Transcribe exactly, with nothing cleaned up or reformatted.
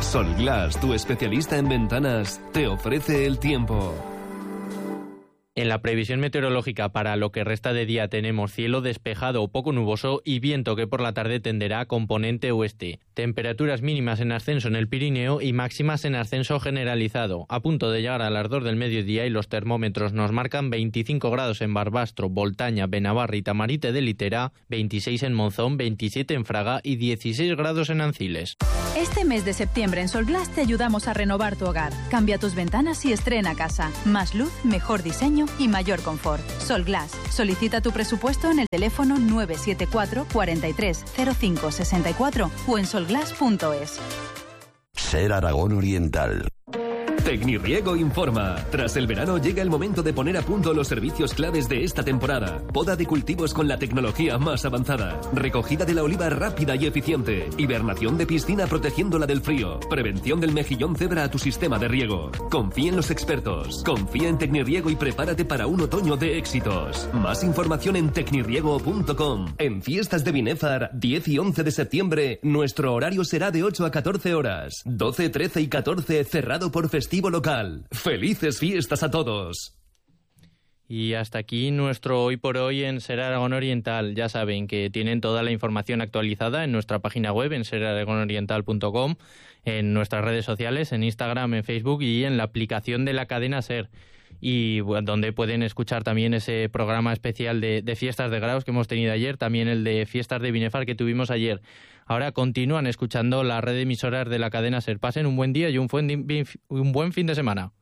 Solglass, tu especialista en ventanas, te ofrece el tiempo. En la previsión meteorológica para lo que resta de día tenemos cielo despejado o poco nuboso y viento que por la tarde tenderá a componente oeste. Temperaturas mínimas en ascenso en el Pirineo y máximas en ascenso generalizado, a punto de llegar al ardor del mediodía, y los termómetros nos marcan veinticinco grados en Barbastro, Voltaña, Benavarra y Tamarite de Litera, veintiséis en Monzón, veintisiete en Fraga y dieciséis grados en Anciles. Este mes de septiembre en Solglass te ayudamos a renovar tu hogar. Cambia tus ventanas y estrena casa. Más luz, mejor diseño y mayor confort. Solglass. Solicita tu presupuesto en el teléfono nueve siete cuatro, cuarenta y tres, cero cinco sesenta y cuatro o en solglass punto es. Ser Aragón Oriental. Tecnirriego informa. Tras el verano llega el momento de poner a punto los servicios claves de esta temporada. Poda de cultivos con la tecnología más avanzada. Recogida de la oliva rápida y eficiente. Hibernación de piscina protegiéndola del frío. Prevención del mejillón cebra a tu sistema de riego. Confía en los expertos. Confía en Tecnirriego y prepárate para un otoño de éxitos. Más información en tecnirriego punto com. En Fiestas de Binéfar, diez y once de septiembre, nuestro horario será de ocho a catorce horas. doce, trece y catorce cerrado por festivo local. ¡Felices fiestas a todos! Y hasta aquí nuestro Hoy por Hoy en Ser Aragón Oriental. Ya saben que tienen toda la información actualizada en nuestra página web, en ser aragón oriental punto com, en nuestras redes sociales, en Instagram, en Facebook y en la aplicación de la cadena SER. Y bueno, donde pueden escuchar también ese programa especial de, de Fiestas de Graus que hemos tenido ayer, también el de Fiestas de Binefar que tuvimos ayer. Ahora continúan escuchando la red de emisoras de la cadena SER. Pasen un buen día y un buen, un buen fin de semana.